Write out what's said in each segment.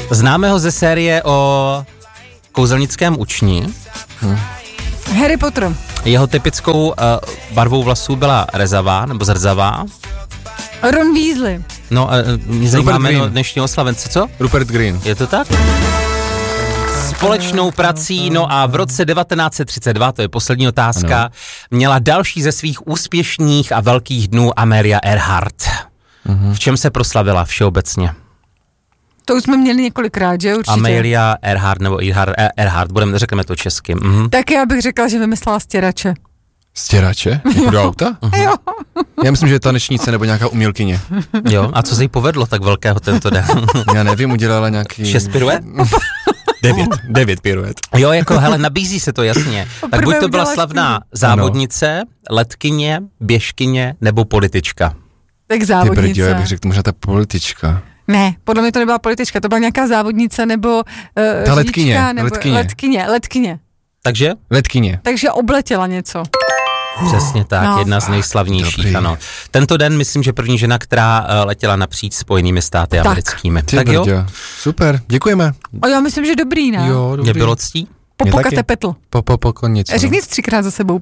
Známe ho ze série o kouzelnickém učni. Harry Potter. Jeho typickou barvou vlasů byla rezavá nebo zrzavá. Ron Weasley. No, mě zajímá jméno dnešního oslavence, co? Rupert Green. Je to tak? Společnou prací, no a v roce 1932, to je poslední otázka, ano. Měla další ze svých úspěšných a velkých dnů Amelia Earhart. V čem se proslavila všeobecně? To už jsme měli několikrát, že určitě? Amelia Earhart nebo Earhart, řekneme to česky. Tak já bych řekla, že vymyslela stěrače. Stěrače? Jako do auta? Jo. Já myslím, že je tanečnice nebo nějaká umělkyně. Jo, a co se jí povedlo tak velkého tento den? Já nevím, udělala nějaký... 6 piruet? 9 piruet. Jo, jako hele, nabízí se to jasně. Tak buď to byla slavná závodnice, letkyně, běžkyně nebo politička. Tak závodnice. Ty brďo, já bych řekl, možná ta politička. Ne, podle mě to nebyla politička, to byla nějaká závodnice nebo ta letkyně, nebo letkyně. Takže? Letkyně. Takže obletěla něco. Přesně tak, jedna z nejslavnějších, dobrý. Ano. Tento den, myslím, že první žena, která letěla napříč Spojenými státy americkými. Tak jo? Super, děkujeme. A já myslím, že dobrý, ne? Jo, dobrý. Mě bylo ctí? Popokatepetl. Nic. Řekni to 3krát za sebou.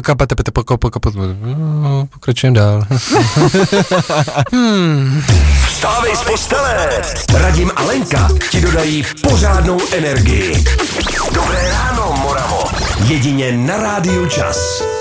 Pokračujeme dál. Vstávej z postele. Radim a Lenka ti dodají pořádnou energii. Dobré ráno, Moravo. Jedině na Rádiu Čas.